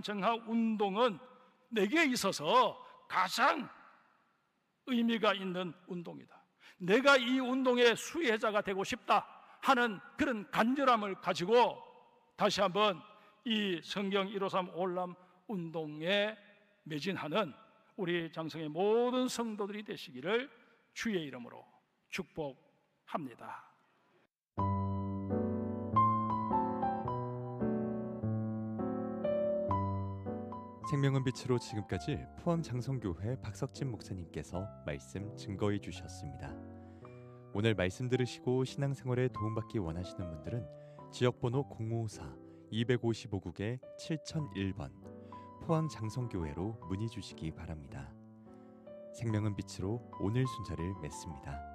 정화 운동은 내게 있어서 가장 의미가 있는 운동이다. 내가 이 운동의 수혜자가 되고 싶다 하는 그런 간절함을 가지고 다시 한번 이 성경 153 올람 운동에 매진하는 우리 장성의 모든 성도들이 되시기를 주의 이름으로 축복합니다. 생명은 빛으로 지금까지 포항장성교회 박석진 목사님께서 말씀 증거해 주셨습니다. 오늘 말씀 들으시고 신앙생활에 도움받기 원하시는 분들은 지역번호 054-255국에 7001번 포항장성교회로 문의 주시기 바랍니다. 생명은 빛으로 오늘 순서를 맺습니다.